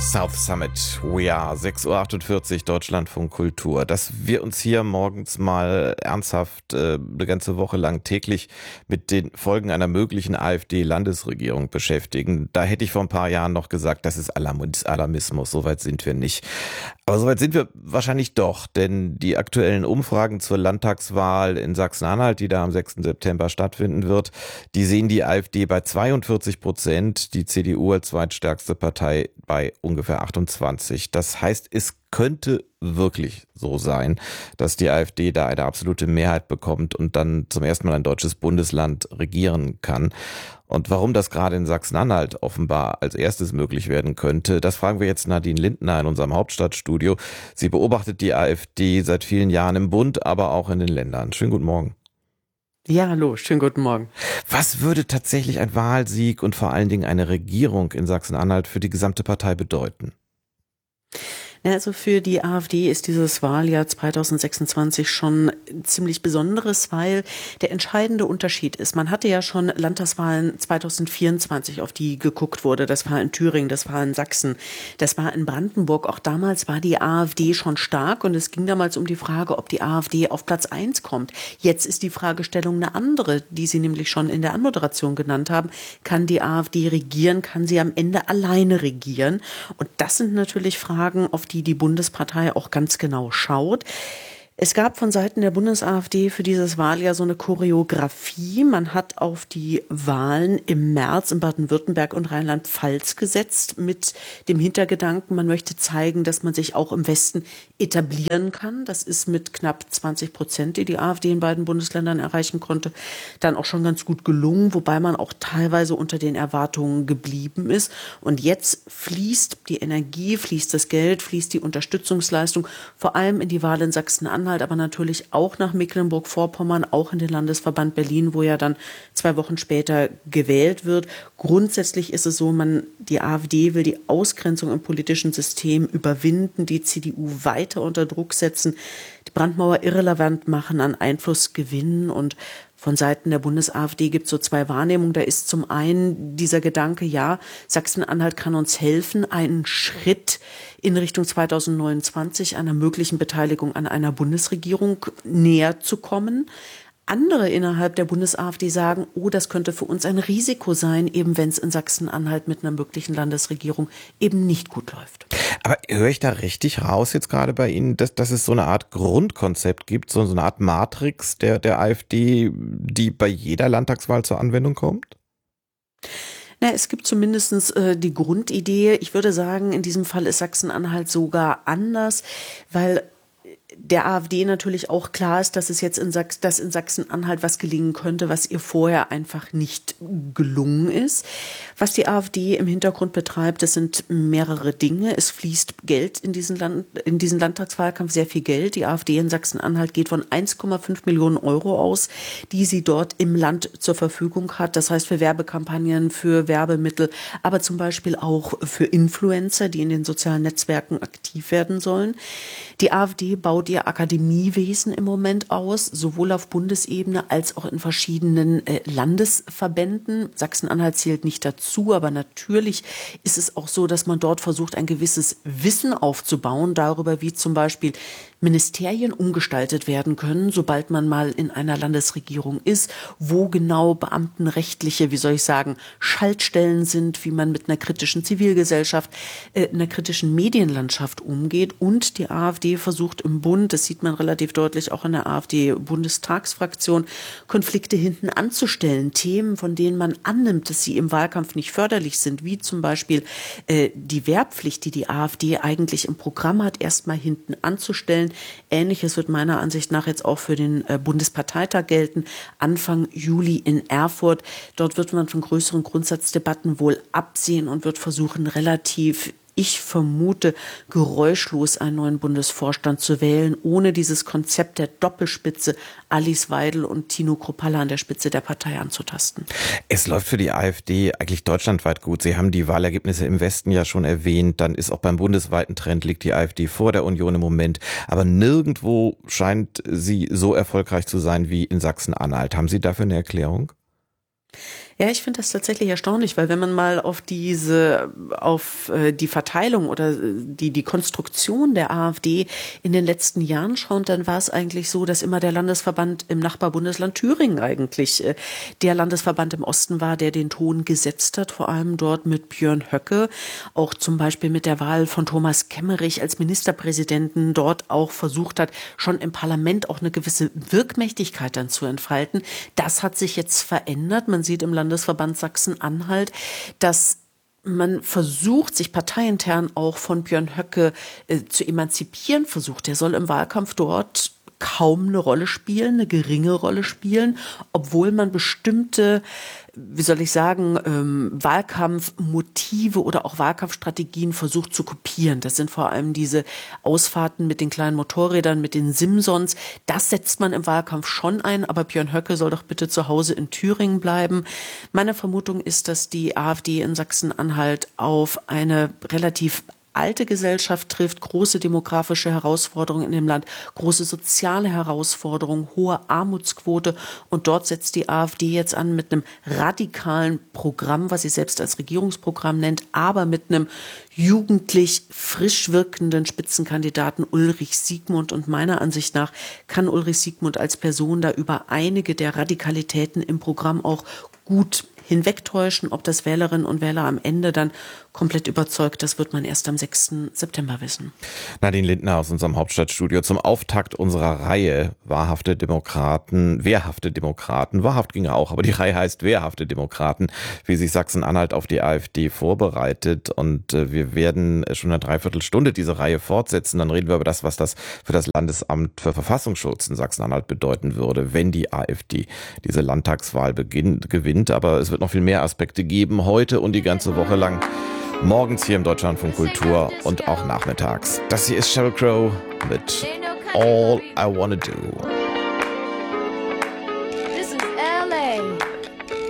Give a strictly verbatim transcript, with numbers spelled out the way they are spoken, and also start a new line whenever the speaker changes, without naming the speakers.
South Summit, we are, sechs Uhr achtundvierzig, Deutschlandfunk Kultur. Dass wir uns hier morgens mal ernsthaft äh, eine ganze Woche lang täglich mit den Folgen einer möglichen AfD-Landesregierung beschäftigen, da hätte ich vor ein paar Jahren noch gesagt, das ist Alarmismus, soweit sind wir nicht. Aber soweit sind wir wahrscheinlich doch, denn die aktuellen Umfragen zur Landtagswahl in Sachsen-Anhalt, die da am sechsten September stattfinden wird, die sehen die AfD bei zweiundvierzig Prozent, die C D U als zweitstärkste Partei bei ungefähr achtundzwanzig. Das heißt, es könnte wirklich so sein, dass die AfD da eine absolute Mehrheit bekommt und dann zum ersten Mal ein deutsches Bundesland regieren kann. Und warum das gerade in Sachsen-Anhalt offenbar als erstes möglich werden könnte, das fragen wir jetzt Nadine Lindner in unserem Hauptstadtstudio. Sie beobachtet die AfD seit vielen Jahren im Bund, aber auch in den Ländern. Schönen guten Morgen.
Ja, hallo, schönen guten Morgen.
Was würde tatsächlich ein Wahlsieg und vor allen Dingen eine Regierung in Sachsen-Anhalt für die gesamte Partei bedeuten?
Also für die AfD ist dieses Wahljahr zweitausendsechsundzwanzig schon ziemlich Besonderes, weil der entscheidende Unterschied ist, man hatte ja schon Landtagswahlen zweitausendvierundzwanzig, auf die geguckt wurde. Das war in Thüringen, das war in Sachsen, das war in Brandenburg. Auch damals war die AfD schon stark und es ging damals um die Frage, ob die AfD auf Platz eins kommt. Jetzt ist die Fragestellung eine andere, die Sie nämlich schon in der Anmoderation genannt haben. Kann die AfD regieren? Kann sie am Ende alleine regieren? Und das sind natürlich Fragen, auf die die Bundespartei auch ganz genau schaut. Es gab von Seiten der Bundes-AfD für dieses Wahljahr so eine Choreografie. Man hat auf die Wahlen im März in Baden-Württemberg und Rheinland-Pfalz gesetzt mit dem Hintergedanken, man möchte zeigen, dass man sich auch im Westen etablieren kann. Das ist mit knapp zwanzig Prozent, die die AfD in beiden Bundesländern erreichen konnte, dann auch schon ganz gut gelungen, wobei man auch teilweise unter den Erwartungen geblieben ist. Und jetzt fließt die Energie, fließt das Geld, fließt die Unterstützungsleistung, vor allem in die Wahl in Sachsen-Anhalt, aber natürlich auch nach Mecklenburg-Vorpommern, auch in den Landesverband Berlin, wo ja dann zwei Wochen später gewählt wird. Grundsätzlich ist es so, man, die AfD will die Ausgrenzung im politischen System überwinden, die C D U weiter unter Druck setzen, die Brandmauer irrelevant machen, an Einfluss gewinnen. Und von Seiten der Bundes-AfD gibt es so zwei Wahrnehmungen. Da ist zum einen dieser Gedanke, ja, Sachsen-Anhalt kann uns helfen, einen Schritt in Richtung zweitausendneunundzwanzig einer möglichen Beteiligung an einer Bundesregierung näher zu kommen. Andere innerhalb der Bundes-AfD sagen, oh, das könnte für uns ein Risiko sein, eben wenn es in Sachsen-Anhalt mit einer möglichen Landesregierung eben nicht gut läuft.
Aber höre ich da richtig raus jetzt gerade bei Ihnen, dass, dass es so eine Art Grundkonzept gibt, so, so eine Art Matrix der, der AfD, die bei jeder Landtagswahl zur Anwendung kommt?
Na, es gibt zumindest äh, die Grundidee. Ich würde sagen, in diesem Fall ist Sachsen-Anhalt sogar anders, weil der AfD natürlich auch klar ist, dass es jetzt in, Sachs- dass in Sachsen-Anhalt was gelingen könnte, was ihr vorher einfach nicht gelungen ist. Was die AfD im Hintergrund betreibt, das sind mehrere Dinge. Es fließt Geld in diesen, Land- in diesen Landtagswahlkampf, sehr viel Geld. Die AfD in Sachsen-Anhalt geht von eins Komma fünf Millionen Euro aus, die sie dort im Land zur Verfügung hat. Das heißt für Werbekampagnen, für Werbemittel, aber zum Beispiel auch für Influencer, die in den sozialen Netzwerken aktiv werden sollen. Die AfD baut ihr Akademiewesen im Moment aus, sowohl auf Bundesebene als auch in verschiedenen äh, Landesverbänden. Sachsen-Anhalt zählt nicht dazu, aber natürlich ist es auch so, dass man dort versucht, ein gewisses Wissen aufzubauen darüber, wie zum Beispiel Ministerien umgestaltet werden können, sobald man mal in einer Landesregierung ist, wo genau beamtenrechtliche, wie soll ich sagen, Schaltstellen sind, wie man mit einer kritischen Zivilgesellschaft, äh, einer kritischen Medienlandschaft umgeht. Und die AfD versucht im Bund, das sieht man relativ deutlich auch in der AfD-Bundestagsfraktion, Konflikte hinten anzustellen. Themen, von denen man annimmt, dass sie im Wahlkampf nicht förderlich sind, wie zum Beispiel äh, die Wehrpflicht, die die AfD eigentlich im Programm hat, erstmal hinten anzustellen. Ähnliches wird meiner Ansicht nach jetzt auch für den äh, Bundesparteitag gelten, Anfang Juli in Erfurt. Dort wird man von größeren Grundsatzdebatten wohl absehen und wird versuchen, relativ, ich vermute, geräuschlos einen neuen Bundesvorstand zu wählen, ohne dieses Konzept der Doppelspitze Alice Weidel und Tino Kruppalla an der Spitze der Partei anzutasten.
Es läuft für die AfD eigentlich deutschlandweit gut. Sie haben die Wahlergebnisse im Westen ja schon erwähnt. Dann ist auch beim bundesweiten Trend liegt die AfD vor der Union im Moment. Aber nirgendwo scheint sie so erfolgreich zu sein wie in Sachsen-Anhalt. Haben Sie dafür eine Erklärung?
Ja, ich finde das tatsächlich erstaunlich, weil wenn man mal auf diese, auf äh, die Verteilung oder äh, die, die Konstruktion der AfD in den letzten Jahren schaut, dann war es eigentlich so, dass immer der Landesverband im Nachbarbundesland Thüringen eigentlich äh, der Landesverband im Osten war, der den Ton gesetzt hat, vor allem dort mit Björn Höcke, auch zum Beispiel mit der Wahl von Thomas Kemmerich als Ministerpräsidenten dort auch versucht hat, schon im Parlament auch eine gewisse Wirkmächtigkeit dann zu entfalten. Das hat sich jetzt verändert. Man sieht im Landesverband Sachsen-Anhalt, dass man versucht, sich parteiintern auch von Björn Höcke äh, zu emanzipieren versucht. Der soll im Wahlkampf dort kaum eine Rolle spielen, eine geringe Rolle spielen, obwohl man bestimmte, wie soll ich sagen, ähm, Wahlkampfmotive oder auch Wahlkampfstrategien versucht zu kopieren. Das sind vor allem diese Ausfahrten mit den kleinen Motorrädern, mit den Simsons. Das setzt man im Wahlkampf schon ein, aber Björn Höcke soll doch bitte zu Hause in Thüringen bleiben. Meine Vermutung ist, dass die AfD in Sachsen-Anhalt auf eine relativ alte Gesellschaft trifft, große demografische Herausforderungen in dem Land, große soziale Herausforderungen, hohe Armutsquote. Und dort setzt die AfD jetzt an mit einem radikalen Programm, was sie selbst als Regierungsprogramm nennt, aber mit einem jugendlich frisch wirkenden Spitzenkandidaten Ulrich Siegmund. Und meiner Ansicht nach kann Ulrich Siegmund als Person da über einige der Radikalitäten im Programm auch gut hinwegtäuschen. Ob das Wählerinnen und Wähler am Ende dann komplett überzeugt, das wird man erst am sechsten September wissen.
Nadine Lindner aus unserem Hauptstadtstudio zum Auftakt unserer Reihe Wahrhafte Demokraten, Wehrhafte Demokraten. Wahrhaft ging auch, aber die Reihe heißt Wehrhafte Demokraten, wie sich Sachsen-Anhalt auf die AfD vorbereitet. Und äh, wir werden schon eine Dreiviertelstunde diese Reihe fortsetzen. Dann reden wir über das, was das für das Landesamt für Verfassungsschutz in Sachsen-Anhalt bedeuten würde, wenn die AfD diese Landtagswahl beginnt, gewinnt. Aber es wird noch viel mehr Aspekte geben, heute und die ganze Woche lang. Morgens hier im Deutschlandfunk Kultur und auch nachmittags. Das hier ist Sheryl Crow mit All I Wanna Do.